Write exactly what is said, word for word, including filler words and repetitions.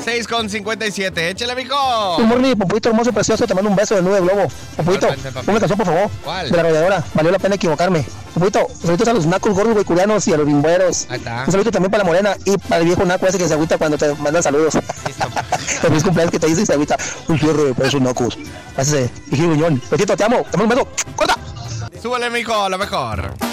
seis con cincuenta y siete. Échale, mijo. Un morning, Popito hermoso, precioso, te mando un beso de nube globo. Popito, una canción, por favor. ¿Cuál? De la arrolladora. Valió la pena equivocarme. Popito, saludos a los nacos gordos hueculianos y a los bimbueros. Ahí está. Un saludo también para la morena y para el viejo naco ese que se agüita cuando te mandan saludos. Listo. Feliz cumpleaños que te dice y se agüita. Un cierre para esos nacos. Pásese, hijo Buñón. Petito, te amo. Te mando un beso. ¡Corta! Súbele, mijo, lo mejor.